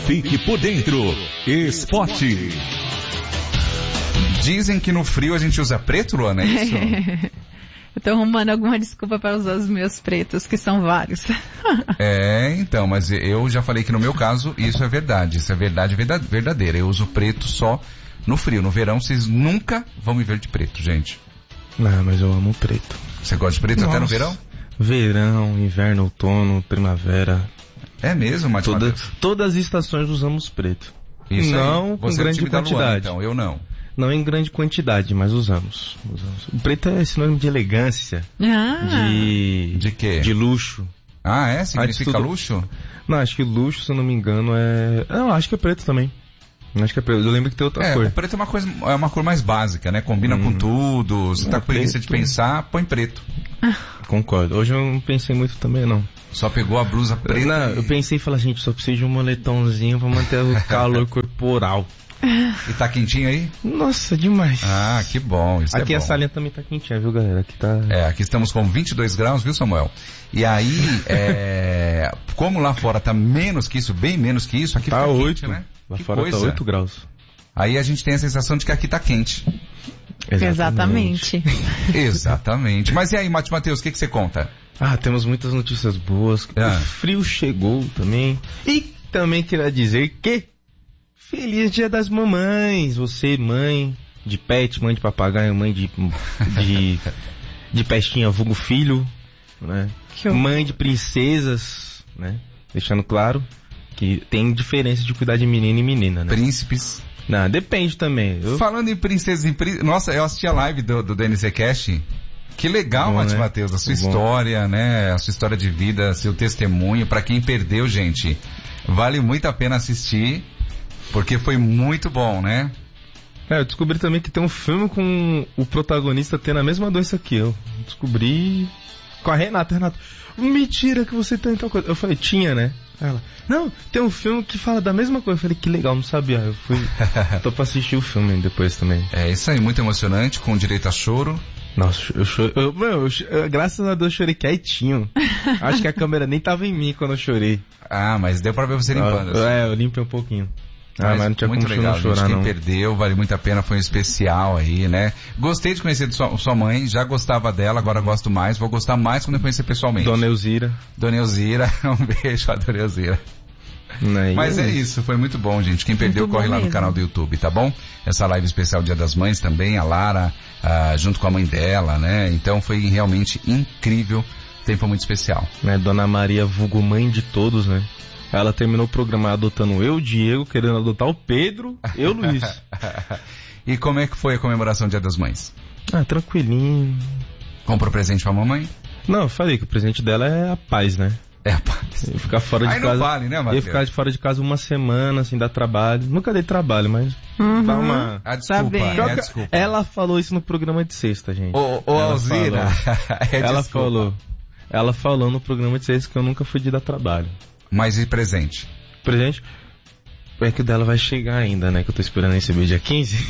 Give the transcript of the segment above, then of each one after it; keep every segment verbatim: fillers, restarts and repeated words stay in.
Fique por dentro. Esporte. Dizem que no frio a gente usa preto, Luana, é isso? Eu tô arrumando alguma desculpa para usar os meus pretos, que são vários. É, então, mas eu já falei que no meu caso isso é verdade. Isso é verdade verdadeira. Eu uso preto só no frio. No verão vocês nunca vão me ver de preto, gente. Não, mas eu amo preto. Você gosta de preto? Nossa. Até no verão? Verão, inverno, outono, primavera. É mesmo, Mate Toda, Mateus? Todas as estações usamos preto. Isso não aí. com Você grande é quantidade. Luana, então, eu não. Não em grande quantidade, mas usamos. usamos. O preto é sinônimo de elegância. Ah. De... De quê? De luxo. Ah, é? Significa tudo... luxo? Não, acho que luxo, se eu não me engano, é... Não, acho que é preto também. Acho que é preto. Eu lembro que tem outra é, cor. O preto é uma, coisa, é uma cor mais básica, né? Combina hum. com tudo. Você tá com preguiça de pensar, põe preto. Concordo. Hoje eu não pensei muito também, não. Só pegou a blusa preta? Não, e... eu pensei e falei, gente, só preciso de um moletomzinho pra manter o calor corporal. E tá quentinho aí? Nossa, demais. Ah, que bom, isso aqui é bom. A salinha também tá quentinha, viu, galera? Aqui tá... É, aqui estamos com vinte e dois graus, viu, Samuel? E aí, é... como lá fora tá menos que isso, bem menos que isso, aqui tá fica oito, quente, né? Lá que fora coisa. Tá oito graus. Aí a gente tem a sensação de que aqui tá quente. Exatamente. Exatamente. Mas e aí, Mate Mateus, o que, que você conta? Ah, temos muitas notícias boas. Ah. O frio chegou também. E também queria dizer que feliz Dia das Mamães. Você, mãe de pet, mãe de papagaio, mãe de de, de pestinha, vulgo filho, né? Mãe de princesas, né? Deixando claro que tem diferença de cuidar de menino e menina, né? Príncipes. Não, depende também. Eu... Falando em princesas e príncipes... Nossa, eu assisti a live do, do D N Z Cast. Que legal, Mate né? Mateus, a sua bom. história, né? A sua história de vida, seu testemunho. Pra quem perdeu, gente, vale muito a pena assistir, porque foi muito bom, né? É, eu descobri também que tem um filme com o protagonista tendo a mesma doença que eu. Descobri com a Renata. Renata, mentira que você tem tal coisa. Eu falei, tinha, né? Ela, não, tem um filme que fala da mesma coisa. Eu falei, que legal, não sabia. Eu fui, tô pra assistir o filme depois também. É isso aí, muito emocionante, com direito a choro. Nossa, eu chorei. Eu, meu, eu, eu, graças a Deus eu chorei quietinho. Acho que a câmera nem tava em mim quando eu chorei. Ah, mas deu pra ver você limpando. Assim. É, eu limpei um pouquinho. Ah, mas, mas não tinha muito como legal, não chorar, gente, quem não. perdeu, vale muito a pena, foi um especial aí, né? Gostei de conhecer sua, sua mãe, já gostava dela, agora gosto mais, vou gostar mais quando eu conhecer pessoalmente. Dona Elzira. Dona Elzira, um beijo a Dona Elzira. Não, mas é isso, foi muito bom, gente. Quem perdeu, muito corre lá mesmo. No canal do YouTube, tá bom? Essa live especial Dia das Mães também, a Lara, ah, junto com a mãe dela, né? Então foi realmente incrível, tempo muito especial. Né, Dona Maria, vulgo mãe de todos, né? Ela terminou o programa adotando eu, Diego, querendo adotar o Pedro, eu, Luiz. E como é que foi a comemoração do Dia das Mães? Ah, tranquilinho. Comprou presente pra mamãe? Não, eu falei que o presente dela é a paz, né? É a paz. Ia ficar fora de Aí casa. Não vale, né, Matheus? Ia ficar de fora de casa uma semana, assim, dar trabalho. Nunca dei trabalho, mas uhum. dá uma... Ah, desculpa, é, desculpa. Ela falou isso no programa de sexta, gente. Ô, ô Alzira. é, ela falou. Ela falou no programa de sexta que eu nunca fui de dar trabalho. Mas e presente? Presente? É que o dela vai chegar ainda, né? Que eu tô esperando receber dia quinze.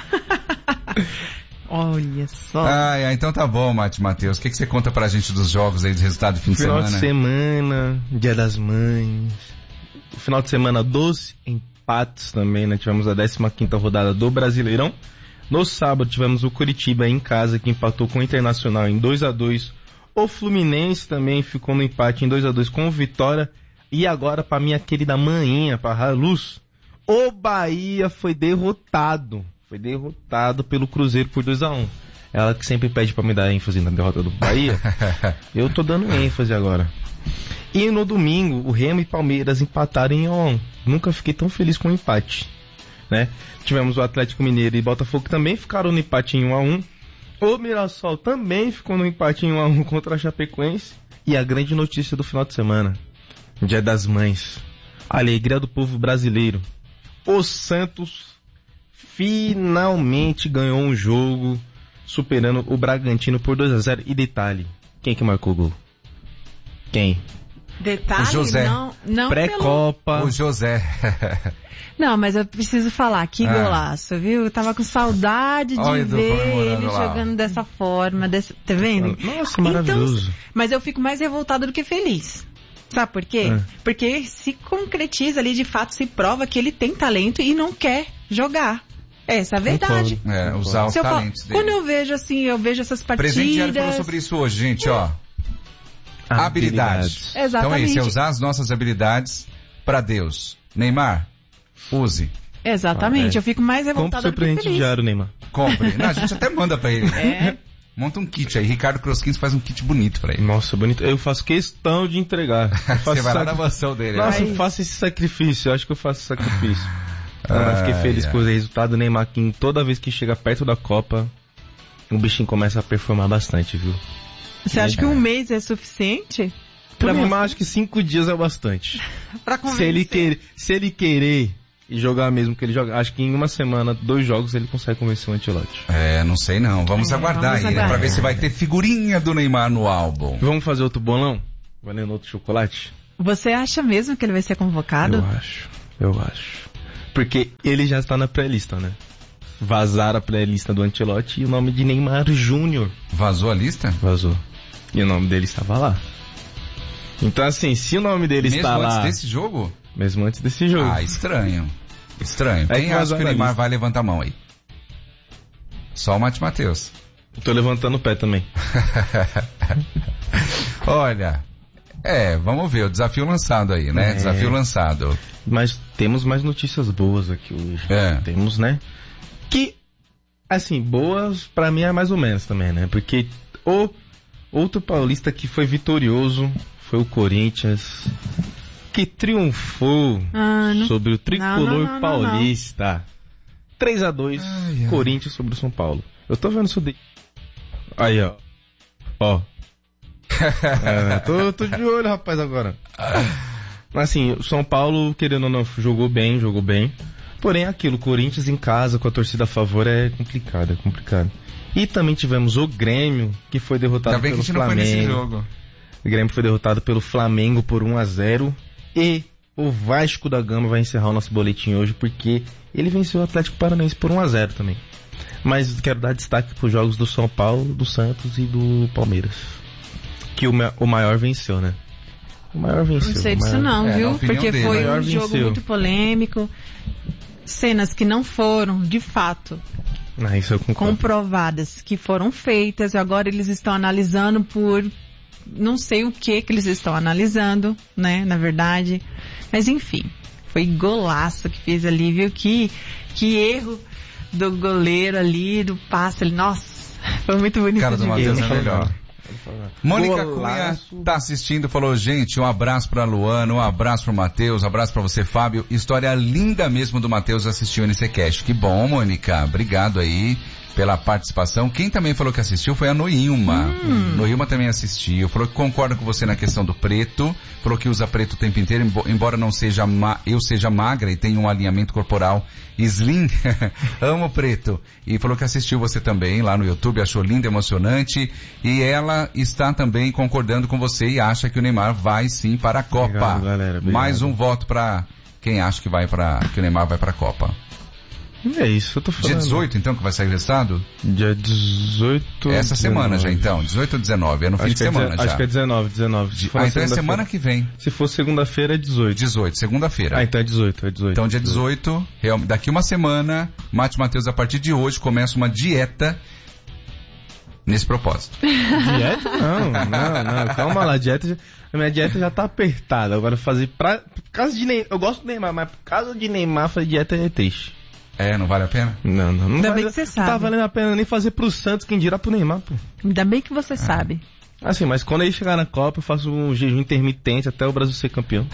Olha só. Ah, é, então tá bom, Mate Mateus. O que, que você conta pra gente dos jogos aí, dos resultados do fim final de semana? Final de semana, Dia das Mães. Final de semana, doze empates também, né? Tivemos a décima quinta rodada do Brasileirão. No sábado tivemos o Curitiba em casa, que empatou com o Internacional em dois a dois. O Fluminense também ficou no empate em dois a dois com o Vitória. E agora, pra minha querida maninha, pra Luz, o Bahia foi derrotado. Foi derrotado pelo Cruzeiro por dois a um. Ela que sempre pede pra me dar ênfase na derrota do Bahia. Eu tô dando ênfase agora. E no domingo, o Remo e Palmeiras empataram em um a um. Nunca fiquei tão feliz com o empate, né? Tivemos o Atlético Mineiro e Botafogo que também ficaram no empate em um a um. O Mirassol também ficou no empate em um a um contra a Chapecoense. E a grande notícia do final de semana, Dia das Mães, a alegria do povo brasileiro. O Santos finalmente ganhou um jogo, superando o Bragantino por dois a zero. E detalhe, quem que marcou o gol? Quem? Detalhe, o José. não, não pré-copa. Pelo... O José. Não, mas eu preciso falar, que ah. golaço, viu? Eu tava com saudade de Olha, ver ele lá. jogando dessa forma, desse... tá vendo? Nossa, maravilhoso. Então, mas eu fico mais revoltada do que feliz. Sabe por quê? É. Porque se concretiza ali, de fato, se prova que ele tem talento e não quer jogar. Essa é a verdade. É, usar os Se eu falo- talentos dele. Quando eu vejo assim, eu vejo essas partidas... Presente Diário falou sobre isso hoje, gente, ó. Habilidades. Habilidades. Então é isso, é Exatamente. usar as nossas habilidades pra Deus. Neymar, use. Exatamente, Ah, é. eu fico mais Compre revoltada seu do que presente feliz. diário, Neymar. Compre. Não, a gente até manda pra ele. É. Monta um kit aí. Ricardo Crosquins faz um kit bonito pra ele. Nossa, bonito. Eu faço questão de entregar. Eu faço Você vai lá sac- na mansão dele. Nossa, né? eu faço esse sacrifício. Eu acho que eu faço esse sacrifício. Ah, mas fiquei Ai, feliz ai. com o resultado do Neymar, que toda vez que chega perto da Copa, o bichinho começa a performar bastante, viu? Você acha que um mês é suficiente? Pro Pra Neymar, você? acho que cinco dias é bastante. Pra Se convencer. ele, querer, se ele querer e jogar mesmo que ele joga, acho que em uma semana, dois jogos, ele consegue convencer o Ancelotti. É, não sei não. Vamos É, aguardar vamos aí, né? aguardar. Pra ver se vai ter figurinha do Neymar no álbum. Vamos fazer outro bolão? Valendo outro chocolate? Você acha mesmo que ele vai ser convocado? Eu acho, eu acho. Porque ele já está na pré-lista, né? Vazaram a pré-lista do Ancelotti e o nome de Neymar Júnior Vazou a lista? vazou. E o nome dele estava lá. Então assim, se o nome dele Mesmo está antes lá, desse jogo? mesmo antes desse jogo, Ah, estranho. Estranho. É Quem que acha vazou que o a Neymar lista. vai levantar a mão aí? Só o Mate Matheus. tô levantando o pé também. Olha, é, vamos ver, o desafio lançado aí, né? É. Desafio lançado. Mas temos mais notícias boas aqui hoje. É. Temos, né? Que, assim, boas pra mim é mais ou menos também, né? Porque o outro paulista que foi vitorioso foi o Corinthians, que triunfou Ah, não- sobre o tricolor Não, não, não, não, paulista. três a dois, Ai, ai. Corinthians sobre o São Paulo. Eu tô vendo isso de... Aí, ó. Ó. É, tô, tô de olho, rapaz, agora. Assim, o São Paulo, querendo ou não, jogou bem, jogou bem. Porém, aquilo, Corinthians em casa, com a torcida a favor, é complicado, é complicado. E também tivemos o Grêmio, que foi derrotado Ainda bem que a pelo gente não foi nesse Flamengo. jogo. O Grêmio foi derrotado pelo Flamengo por um a zero. E o Vasco da Gama vai encerrar o nosso boletim hoje, porque ele venceu o Atlético Paranaense por um a zero também. Mas quero dar destaque para os jogos do São Paulo, do Santos e do Palmeiras. Que o, ma- o maior venceu, né? O maior venceu. Não sei o disso maior- não, É, na viu? opinião Porque dele, foi o maior um jogo venceu. muito polêmico. Cenas que não foram, de fato, Ah, isso eu concordo. comprovadas, que foram feitas. E agora eles estão analisando por... Não sei o que que eles estão analisando, né? Na verdade. Mas enfim, foi golaço que fez ali, viu? Que, que erro do goleiro ali, do passe ali. Nossa, foi muito bonito Cara do de Matheus ver. é melhor. Mônica Cunha Golaço. tá assistindo, falou, gente, um abraço pra Luana, um abraço pro Matheus, um abraço pra você, Fábio. História linda mesmo do Matheus assistir o N C Cast. Que bom, Mônica. Obrigado aí pela participação. Quem também falou que assistiu foi a Noilma. Hum. Noilma também assistiu. Falou que concorda com você na questão do preto. Falou que usa preto o tempo inteiro, embo- embora não seja ma- eu seja magra e tenha um alinhamento corporal slim. Amo preto. E falou que assistiu você também lá no YouTube, achou lindo, emocionante. E ela está também concordando com você e acha que o Neymar vai sim para a Copa. Obrigado, galera. Obrigado. Mais um voto para quem acha que vai para que o Neymar vai para a Copa. É isso, eu tô falando. Dia dezoito, então, que vai sair o resultado? Dia dezoito. Essa semana já, dezenove. então. dezoito ou dezenove? É no fim Acho de que, é semana deze- já. acho que é dezenove, dezenove. Se for Ah, na então é segunda-feira- semana que vem. Se for segunda-feira é dezoito. dezoito, segunda-feira. Ah, então é dezoito, é dezoito. Então, dia dezoito, real- daqui uma semana, Mate Matheus, a partir de hoje, começa uma dieta nesse propósito. Dieta? Não, não, não. Calma lá, dieta já, a minha dieta já tá apertada. Agora fazer pra, por causa de Neymar, eu gosto do Neymar, mas por causa de Neymar fazer dieta é triste. É, não vale a pena? Não, não, não. Ainda vale- bem que você Não sabe. tá valendo a pena nem fazer pro Santos, quem dirá pro Neymar, pô. Ainda bem que você sabe. Assim, mas quando ele chegar na Copa, eu faço um jejum intermitente até o Brasil ser campeão.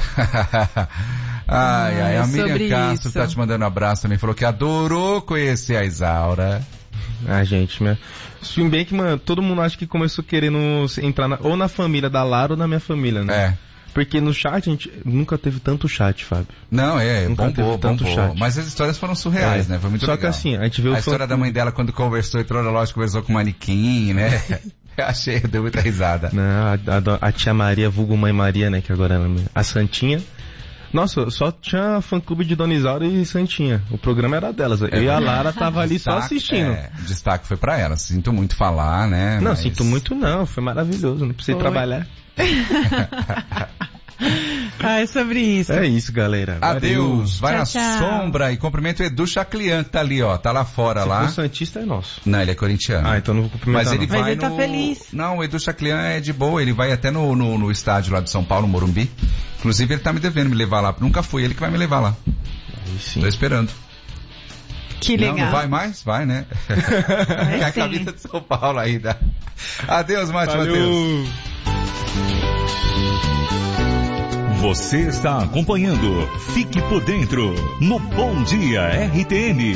ai, ai, é a Miriam sobre Castro isso. tá te mandando um abraço também, falou que adorou conhecer a Isaura. Ah, gente, minha... se bem que, mano, todo mundo acha que começou querendo entrar na... ou na família da Lara ou na minha família, né? É. Porque no chat a gente nunca teve tanto chat, Fábio. Não, é, Nunca bombou, teve tanto bombou. chat. Mas as histórias foram surreais, É. né? Foi muito Só legal. que assim, a gente vê o A fã- história da mãe dela quando conversou, entrou na loja, conversou com o manequim, né? Eu achei, deu muita risada. Não, a, a- a tia Maria, vulgo Mãe Maria, né, que agora ela é a Santinha. Nossa, só tinha fã-clube de Dona Isaura e Santinha. O programa era delas. Eu e a Lara tava ali só Destaque- assistindo. É, o destaque foi pra ela. Sinto muito falar, né? Não, mas- sinto muito não, foi maravilhoso, não precisei Foi. trabalhar. Ah, é sobre isso. É isso, galera. Adeus. Vai tchau, na tchau. sombra e cumprimenta o Edu Chaclian, que tá ali, ó. Tá lá fora, Se lá. for Santista é nosso. Não, ele é corintiano. Ah, então não vou cumprimentar. Mas ele não. vai Mas ele tá no... feliz. Não, o Edu Chaclian é de boa, ele vai até no, no, no estádio lá de São Paulo, no Morumbi. Inclusive ele tá me devendo me levar lá. Nunca fui ele que vai me levar lá. Aí sim. Tô esperando. Que legal. Não, não vai mais? Vai, né? Vai É a sim. camisa de São Paulo ainda. Adeus, Márcio Matheus. Valeu. Você está acompanhando Fique por Dentro no Bom Dia R T N.